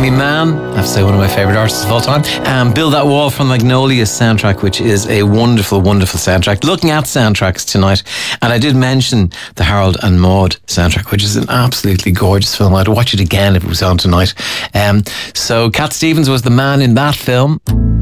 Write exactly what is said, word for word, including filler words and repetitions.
Aimee Mann, I have to say one of my favourite artists of all time. Um, Build That Wall from Magnolia soundtrack, which is a wonderful, wonderful soundtrack. Looking at soundtracks tonight, and I did mention the Harold and Maude soundtrack, which is an absolutely gorgeous film. I'd watch it again if it was on tonight. Um, so Cat Stevens was the man in that film.